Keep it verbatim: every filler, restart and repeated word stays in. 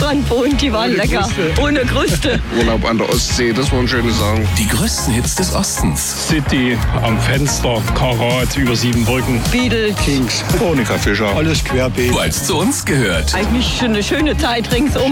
Strand wohnt, die waren Ohne lecker. Kruste. Ohne Kruste. Urlaub an der Ostsee, das waren schöne Sachen. Die größten Hits des Ostens. City am Fenster, Karat über Siebenbrücken. Beatles. Kings. Monika Fischer. Alles querbeet. Weil es zu uns gehört. Eigentlich eine schöne Zeit ringsum.